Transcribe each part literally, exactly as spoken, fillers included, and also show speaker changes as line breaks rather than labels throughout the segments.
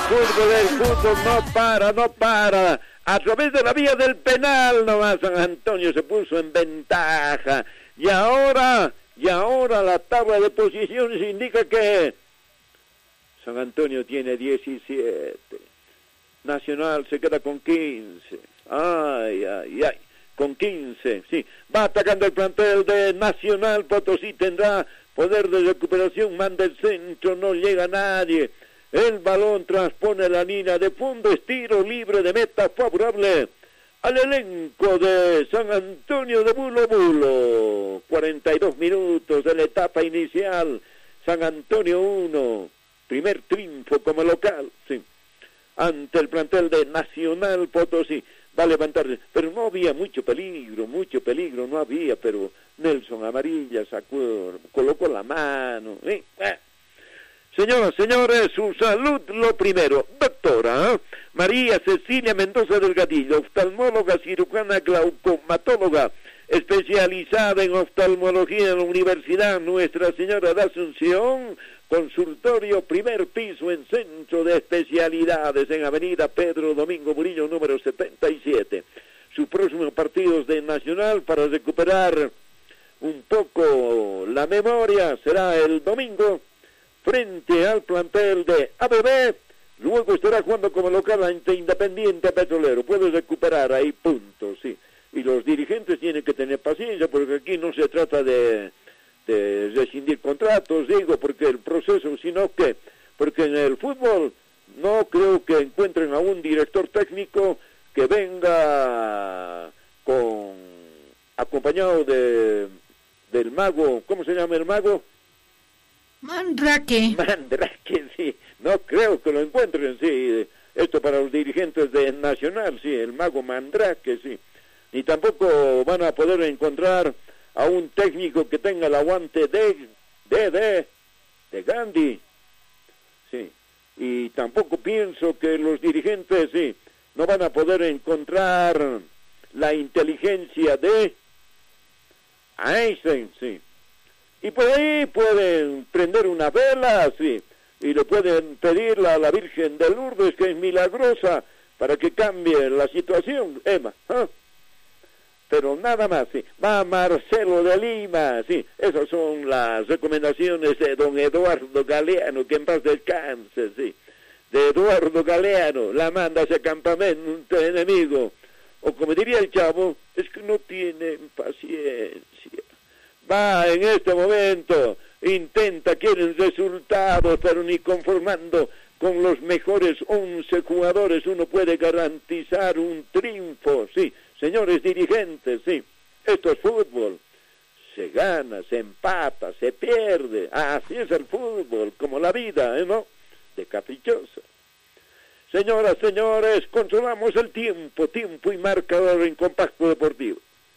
fútbol, el fútbol no para, no para. A través de la vía del penal nomás San Antonio se puso en ventaja. Y ahora, y ahora la tabla de posiciones indica que San Antonio tiene diecisiete. Nacional se queda con quince. Ay, ay, ay. Con quince, sí. Va atacando el plantel de Nacional. Potosí tendrá poder de recuperación. Manda el centro, no llega nadie. El balón transpone la línea de fondo. Estiro libre de meta favorable al elenco de San Antonio de Bulo Bulo. cuarenta y dos minutos de la etapa inicial. San Antonio uno. Primer triunfo como local, sí. Ante el plantel de Nacional Potosí. Va a levantarse, pero no había mucho peligro, mucho peligro no había, pero Nelson Amarilla sacó, colocó la mano. ¿eh? Eh. Señoras, señores, su salud lo primero. Doctora ¿eh? María Cecilia Mendoza Delgadillo, oftalmóloga, cirujana, glaucomatóloga, especializada en oftalmología en la Universidad Nuestra Señora de Asunción. Consultorio primer piso en Centro de Especialidades en Avenida Pedro Domingo Murillo número setenta y siete. Sus próximos partidos de Nacional para recuperar un poco la memoria será el domingo frente al plantel de A B B. Luego estará jugando como local ante Independiente Petrolero. Puede recuperar ahí puntos, sí. Y los dirigentes tienen que tener paciencia porque aquí no se trata de... de rescindir contratos, digo, porque el proceso, sino que, porque en el fútbol no creo que encuentren a un director técnico que venga con, acompañado de, del mago, ¿cómo se llama el mago?
Mandrake.
Mandrake, sí, no creo que lo encuentren, sí, esto para los dirigentes de Nacional, sí, el mago Mandrake, sí, ni tampoco van a poder encontrar a un técnico que tenga el aguante de de de, de Gandhi, sí, y tampoco pienso que los dirigentes, sí, no van a poder encontrar la inteligencia de Einstein, sí, y por ahí pueden prender una vela, sí, y le pueden pedirla a la Virgen de Lourdes, que es milagrosa, para que cambie la situación, Emma, ¿eh? Pero nada más, sí. Va Marcelo de Lima, sí. Esas son las recomendaciones de don Eduardo Galeano, que en paz descanse, sí. De Eduardo Galeano, la manda hacia campamento enemigo. O como diría el chavo, es que no tienen paciencia. Va en este momento, intenta, quieren resultados, pero ni conformando con los mejores once jugadores uno puede garantizar un triunfo, sí. Señores dirigentes, sí, esto es fútbol. Se gana, se empata, se pierde. Así es el fútbol, como la vida, ¿eh, no? De caprichosa. Señoras, señores, controlamos el tiempo, tiempo y marcador en Compacto Deportivo.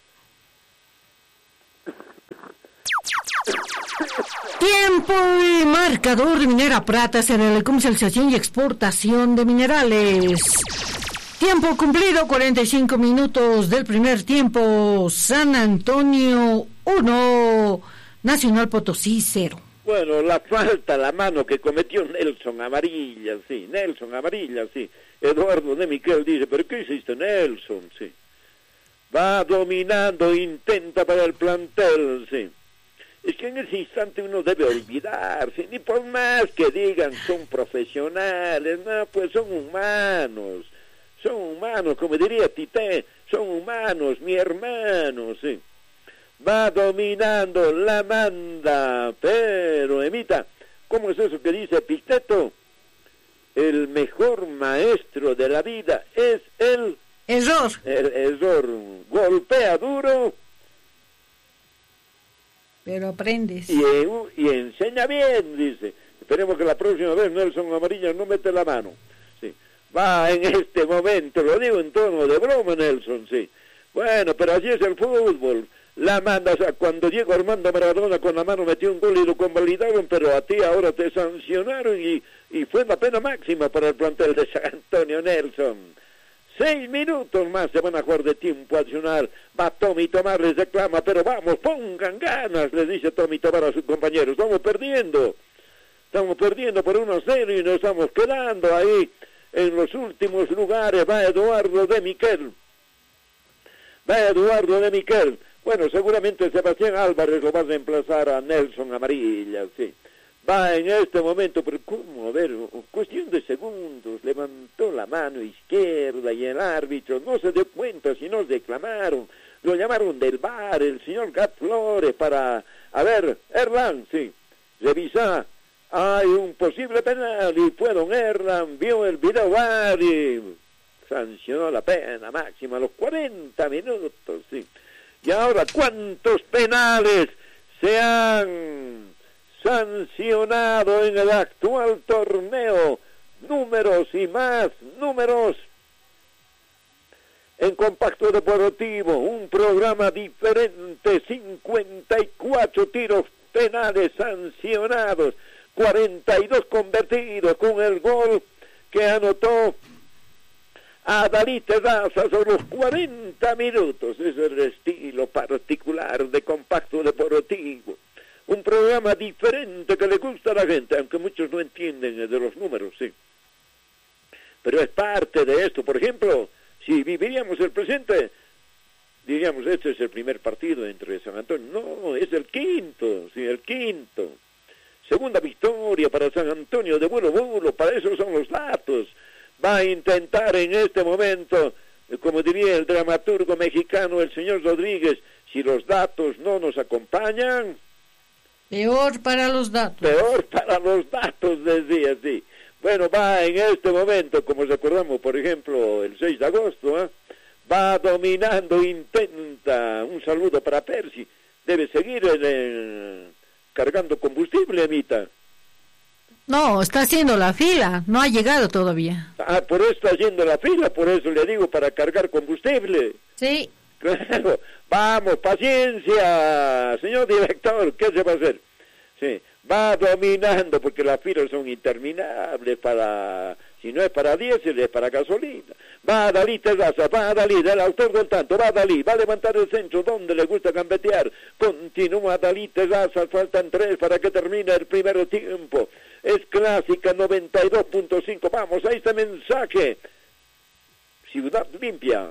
Tiempo y marcador de Minera Prata, C N L, comercialización y exportación de minerales. Tiempo cumplido, cuarenta y cinco minutos del primer tiempo. San Antonio uno, Nacional Potosí cero.
Bueno, la falta, la mano que cometió Nelson Amarilla, sí, Nelson Amarilla, sí. Eduardo de Miquel dice, ¿pero qué hiciste, Nelson? Sí. Va dominando, intenta para el plantel, sí. Es que en ese instante uno debe olvidarse, ni por más que digan son profesionales, no, pues son humanos. Son humanos, como diría Tite, son humanos, mi hermano, sí. Va dominando, la manda, pero Emita, ¿cómo es eso que dice Picteto? El mejor maestro de la vida es el...
Error.
El error. Golpea duro.
Pero aprendes.
Y, y enseña bien, dice. Esperemos que la próxima vez Nelson Amarilla no mete la mano. Va en este momento, lo digo en tono de broma, Nelson, sí. Bueno, pero así es el fútbol. La manda, o sea, cuando Diego Armando Maradona con la mano metió un gol y lo convalidaron, pero a ti ahora te sancionaron y, y fue la pena máxima para el plantel de San Antonio, Nelson. Seis minutos más se van a jugar de tiempo adicional. Va Tommy Tomar, les reclama, pero vamos, pongan ganas, les dice Tommy Tomar a sus compañeros. Vamos perdiendo. estamos perdiendo por uno a cero y nos estamos quedando ahí en los últimos lugares. Va Eduardo de Miquel. Va Eduardo de Miquel. Bueno, seguramente Sebastián Álvarez lo va a reemplazar a Nelson Amarilla, sí. Va en este momento, pero ¿cómo? A ver, cuestión de segundos, levantó la mano izquierda y el árbitro no se dio cuenta, si no reclamaron, lo llamaron del V A R, el señor Gat Flores, para, a ver, Erlan, sí, revisa, hay un posible penal, y fue don Erlan, vio el video V A R y sancionó la pena máxima a los cuarenta minutos, sí. Y ahora, ¿cuántos penales se han sancionado en el actual torneo? Números y más números en Compacto Deportivo, un programa diferente, cincuenta y cuatro tiros penales sancionados, cuarenta y dos convertidos, con el gol que anotó Adalí Terraza sobre los cuarenta minutos. Es el estilo particular de Compacto Deportivo. Un programa diferente que le gusta a la gente, aunque muchos no entienden de los números, sí. Pero es parte de esto. Por ejemplo, si viviríamos el presente, diríamos, este es el primer partido entre San Antonio. No, es el quinto, sí, el quinto. Segunda victoria para San Antonio de Bolo Bolo, para eso son los datos. Va a intentar en este momento, como diría el dramaturgo mexicano, el señor Rodríguez, si los datos no nos acompañan...
Peor para los datos.
Peor para los datos, decía así. Bueno, va en este momento, como recordamos, por ejemplo, el seis de agosto, ¿eh? Va dominando, intenta, un saludo para Percy, debe seguir en el, cargando combustible, Amita.
No, está haciendo la fila, no ha llegado todavía.
Ah, por eso está haciendo la fila, por eso le digo, para cargar combustible.
Sí.
Claro, vamos, paciencia, señor director, ¿qué se va a hacer? Sí, va dominando, porque las filas son interminables para, si no es para diésel, es para gasolina. Va Dalí Terraza, va Dalí, del autor del tanto, va Dalí, va a levantar el centro, donde le gusta gambetear. Continúa Dalí Terraza, faltan tres para que termine el primer tiempo. Es clásica noventa y dos punto cinco, vamos a este mensaje. Ciudad Limpia.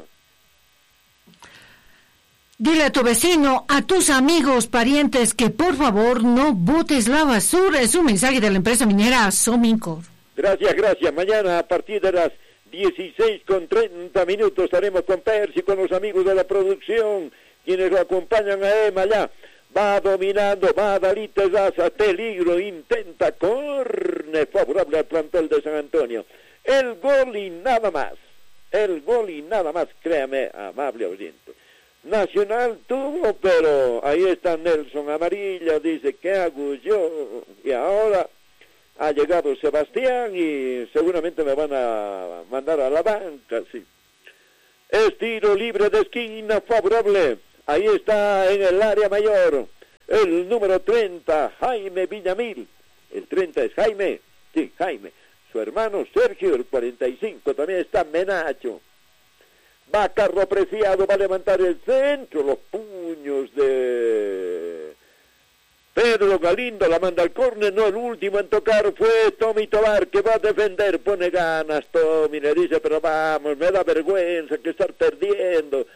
Dile a tu vecino, a tus amigos, parientes, que por favor no botes la basura. Es un mensaje de la empresa minera Somincor.
Gracias, gracias. Mañana a partir de las dieciséis con treinta minutos estaremos con Percy, con los amigos de la producción, quienes lo acompañan a Emma allá. Va dominando, va Dalí Terraza, peligro, intenta, córner favorable al plantel de San Antonio. El gol y nada más. El gol y nada más, créame, amable oyente. Nacional tuvo, pero ahí está Nelson Amarilla, dice, ¿qué hago yo? Y ahora ha llegado Sebastián y seguramente me van a mandar a la banca, sí. Es tiro libre de esquina favorable. Ahí está en el área mayor el número treinta, Jaime Villamil. El treinta es Jaime, sí, Jaime. Su hermano Sergio, el cuarenta y cinco, también está Menacho. Va Carlos Preciado, va a levantar el centro, los puños de Pedro Galindo, la manda al córner, no, el último en tocar fue Tommy Tobar, que va a defender, pone ganas Tommy, le dice, pero vamos, me da vergüenza que estar perdiendo.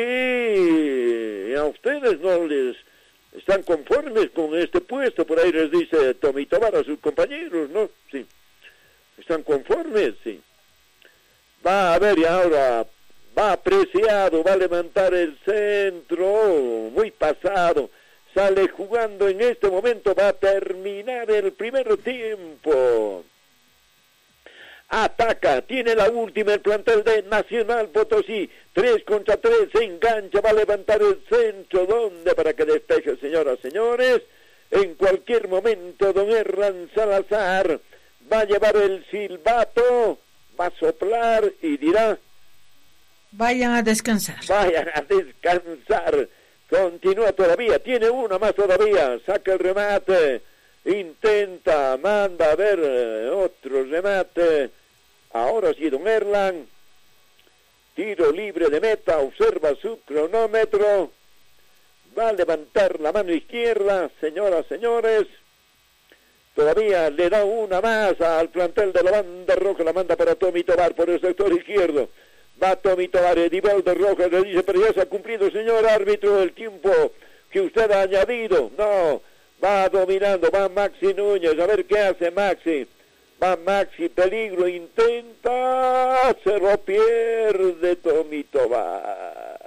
Y a ustedes no les están conformes con este puesto, por ahí les dice Tommy Tobar a sus compañeros, ¿no? Sí, están conformes, sí. Va a ver, y ahora va Preciado, va a levantar el centro, muy pasado, sale jugando en este momento, va a terminar el primer tiempo. Ataca, tiene la última el plantel de Nacional Potosí, tres contra tres, se engancha, va a levantar el centro, ¿dónde? Para que despeje, señoras, señores, en cualquier momento don Erran Salazar va a llevar el silbato, va a soplar y dirá,
vayan a descansar.
Vayan a descansar, continúa todavía, tiene una más todavía, saca el remate, intenta, manda a ver eh, otro remate, ahora sí don Erlan, tiro libre de meta, observa su cronómetro, va a levantar la mano izquierda, señoras, señores, Todavía le da una más al plantel de la banda roja, la manda para Tommy Tobar por el sector izquierdo. Va Tommy Tobar, Edivaldo Rojas le dice, pero ya se ha cumplido, señor árbitro, el tiempo que usted ha añadido. No, va dominando, va Maxi Núñez, a ver qué hace Maxi. Va Maxi, peligro, intenta, se lo pierde Tommy Tobar.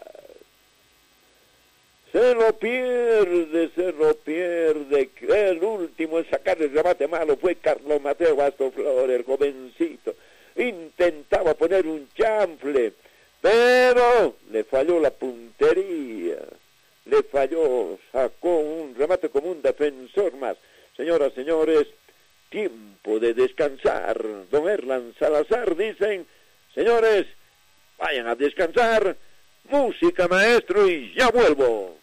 Se lo pierde, se lo pierde. El último en sacar el remate malo fue Carlos Mateo Bastoflor, el jovencito. Intentaba poner un chanfle, pero le falló la puntería. Le falló, sacó un remate como un defensor más. Señoras, señores, tiempo de descansar. Don Erlan Salazar dicen, señores, vayan a descansar. Música, maestro, y ya vuelvo.